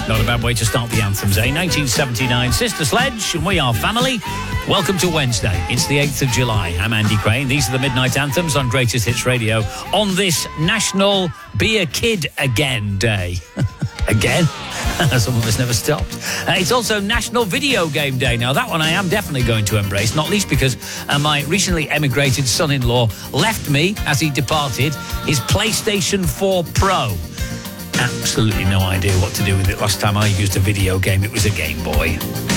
Not a bad way to start the anthems, eh? 1979, Sister Sledge, and we are family. Welcome to Wednesday. It's the 8th of July. I'm Andy Crane. These are the Midnight Anthems on Greatest Hits Radio on this National Be a Kid Again Day. Again? Some of us never stopped. It's also National Video Game Day. Now, that one I am definitely going to embrace, not least because my recently emigrated son-in-law left me, as he departed, his PlayStation 4 Pro. Absolutely no idea what to do with it. Last time I used a video game, it was a Game Boy.